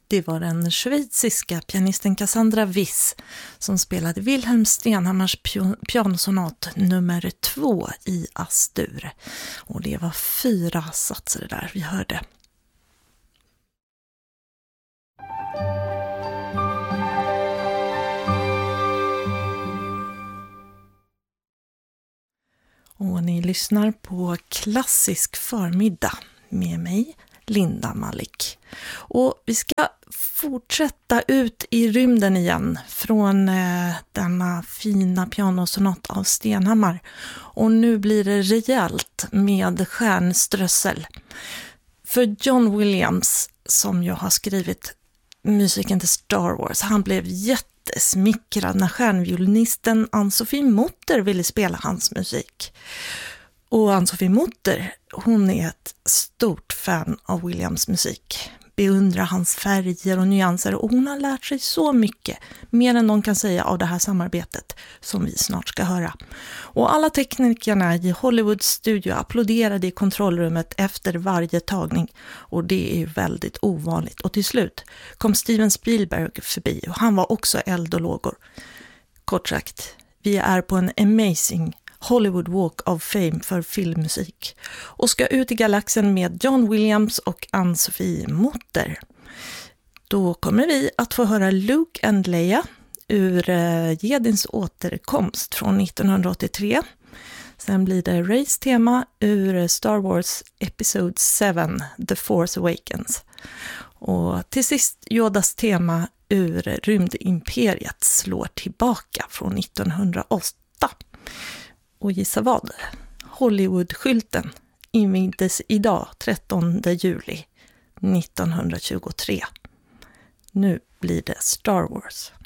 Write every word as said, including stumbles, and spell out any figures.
Det var den schweiziska pianisten Cassandra Wyss som spelade Wilhelm Stenhammars pianosonat nummer två i Astur. Och det var fyra satser där vi hörde. Och ni lyssnar på Klassisk förmiddag med mig, Linda Malik. Och vi ska fortsätta ut i rymden igen från eh, denna fina pianosonat av Stenhammar. Och nu blir det rejält med stjärnströssel. För John Williams, som jag har skrivit musiken till Star Wars, han blev jättesmickrad när stjärnviolinisten Ann-Sofie Mutter ville spela hans musik. Och Ann-Sofie Mutter, hon är ett stort fan av Williams musik. Beundrar hans färger och nyanser, och hon har lärt sig så mycket, mer än någon kan säga, av det här samarbetet som vi snart ska höra. Och alla teknikerna i Hollywoods studio applåderade i kontrollrummet efter varje tagning, och det är väldigt ovanligt. Och till slut kom Steven Spielberg förbi, och han var också eld och lågor. Kort sagt, vi är på en amazing Hollywood Walk of Fame för filmmusik och ska ut i galaxen med John Williams och Ann-Sofie Mutter. Då kommer vi att få höra Luke and Leia ur uh, Jedins återkomst från nittonhundraåttiotre. Sen blir det Rays tema ur Star Wars Episode sju, The Force Awakens. Och till sist Yodas tema ur Rymdimperiet slår tillbaka från nittonhundraåtta. Och gissa vad? Hollywood-skylten invigdes idag, trettonde juli nittonhundratjugotre. Nu blir det Star Wars.